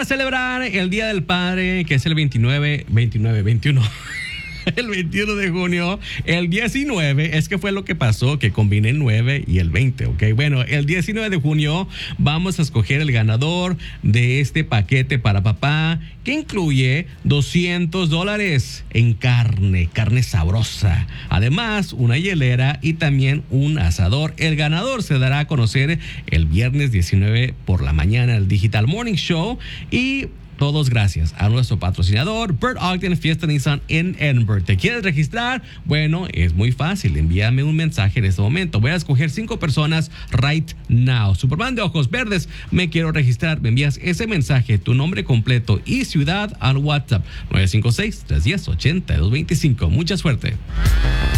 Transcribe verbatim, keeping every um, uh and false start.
celebrar el Día del Padre, que es el veintinueve, veintinueve, veintiuno. El veintiuno de junio, el diecinueve, es que fue lo que pasó, que combiné el nueve y el veinte, ¿ok? Bueno, el diecinueve de junio vamos a escoger el ganador de este paquete para papá, que incluye doscientos dólares en carne, carne sabrosa. Además, una hielera y también un asador. El ganador se dará a conocer el viernes diecinueve por la mañana, el Digital Morning Show, y todos gracias a nuestro patrocinador, Bert Ogden Fiesta Nissan en Edinburgh. ¿Te quieres registrar? Bueno, es muy fácil. Envíame un mensaje en este momento. Voy a escoger cinco personas right now. Superman de ojos verdes, me quiero registrar. Me envías ese mensaje, tu nombre completo y ciudad al WhatsApp nueve cinco seis, tres uno cero, ocho dos dos cinco. Mucha suerte.